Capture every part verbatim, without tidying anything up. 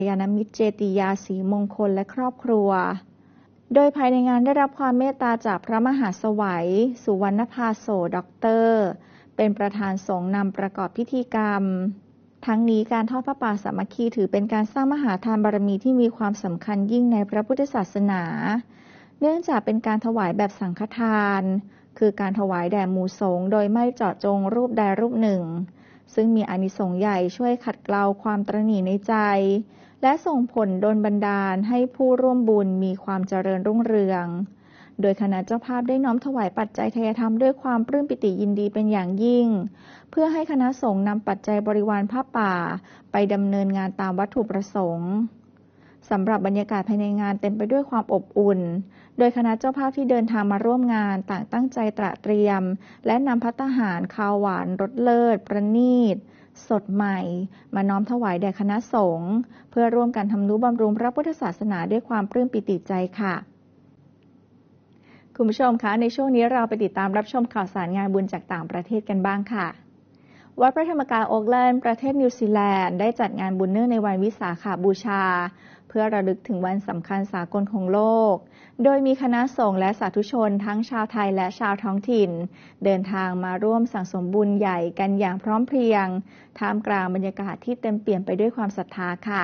ยานมิตรเจติยาศรีมงคลและครอบครัวโดยภายในงานได้รับความเมตตาจากพระมหาสวัยสุวรรณภาโสด็อกเตอร์เป็นประธานสงฆ์นำประกอบพิธีกรรมทั้งนี้การทอดพระป่าสามัคคีถือเป็นการสร้างมหาทานบารมีที่มีความสำคัญยิ่งในพระพุทธศาสนาเนื่องจากเป็นการถวายแบบสังฆทานคือการถวายแด่หมู่สงฆ์โดยไม่เจาะจงรูปใดรูปหนึ่งซึ่งมีอานิสงส์ใหญ่ช่วยขัดเกลาความตระหนี่ในใจและส่งผลดลบันดาลให้ผู้ร่วมบุญมีความเจริญรุ่งเรืองโดยคณะเจ้าภาพได้น้อมถวายปัจจัยทายธรรมด้วยความปลื้มปิติยินดีเป็นอย่างยิ่งเพื่อให้คณะสงฆ์นำปัจจัยบริวารผ้าป่าไปดำเนินงานตามวัตถุประสงค์สำหรับบรรยากาศภายในงานเต็มไปด้วยความอบอุ่นโดยคณะเจ้าภาพที่เดินทางมาร่วมงานต่างตั้งใจตระเตรียมและนำภัตตาหารคาวหวานรสเลิศประณีตสดใหม่มาน้อมถวายแด่คณะสงฆ์เพื่อร่วมกันทำนุบำรุงพระพุทธศาสนาด้วยความปลื้มปิติใจค่ะคุณผู้ชมคะในช่วงนี้เราไปติดตามรับชมข่าวสารงานบุญจากต่างประเทศกันบ้างค่ะวัดพระธรรมกายโอ๊คแลนด์ประเทศนิวซีแลนด์ได้จัดงานบุญเนื่องในวันวิสาขบูชาเพื่อระลึกถึงวันสำคัญสากลของโลกโดยมีคณะสงฆ์และสาธุชนทั้งชาวไทยและชาวท้องถิ่นเดินทางมาร่วมสั่งสมบุญใหญ่กันอย่างพร้อมเพรียงท่ามกลางบรรยากาศที่เต็มเปี่ยมไปด้วยความศรัทธาค่ะ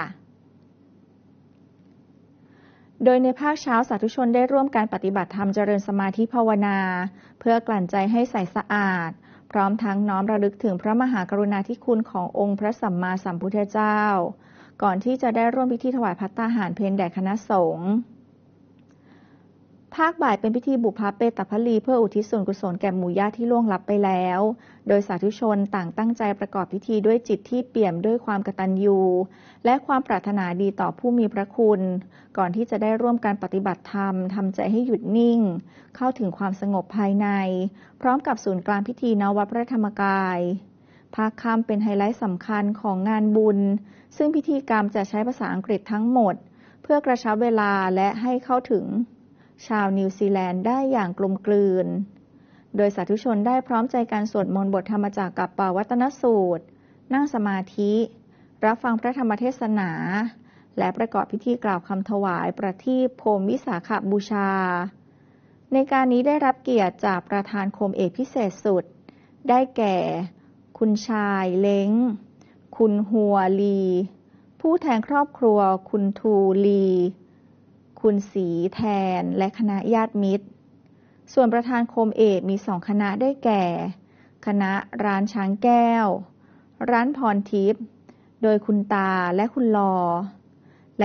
โดยในภาคเช้าสาธุชนได้ร่วมการปฏิบัติธรรมเจริญสมาธิภาวนาเพื่อกลั่นใจให้ใสสะอาดพร้อมทั้งน้อมระลึกถึงพระมหากรุณาธิคุณขององค์พระสัมมาสัมพุทธเจ้าก่อนที่จะได้ร่วมพิธีถวายภัตตาหารเพลแด่คณะสงฆ์ภาคบ่ายเป็นพิธีบุพเปตพลีเพื่ออุทิศส่วนกุศลแก่หมู่ญาติที่ล่วงลับไปแล้วโดยสาธุชนต่างตั้งใจประกอบพิธีด้วยจิตที่เปี่ยมด้วยความกตัญญูและความปรารถนาดีต่อผู้มีพระคุณก่อนที่จะได้ร่วมการปฏิบัติธรรมทำใจให้หยุดนิ่งเข้าถึงความสงบภายในพร้อมกับศูนย์กลางพิธีณวัดพระธรรมกายภาคค่ำเป็นไฮไลท์สำคัญของงานบุญซึ่งพิธีกรรมจะใช้ภาษาอังกฤษทั้งหมดเพื่อกระชับเวลาและให้เข้าถึงชาวนิวซีแลนด์ได้อย่างกลมกลืนโดยสาธุชนได้พร้อมใจกันสวดมนต์บทธรรมจักรกับปวัตนสูตรนั่งสมาธิรับฟังพระธรรมเทศนาและประกอบพิธีกล่าวคำถวายประทีปโคมวิสาขบูชาในการนี้ได้รับเกียรติจากประธานโคมเอกพิเศษสุดได้แก่คุณชายเล้งคุณหัวลีผู้แทนครอบครัวคุณทูลีคุณสีแทนและคณะญาติมิตรส่วนประธานโคมเอกมีสองคณะได้แก่คณะร้านช้างแก้วร้านพรทิพย์โดยคุณตาและคุณลอ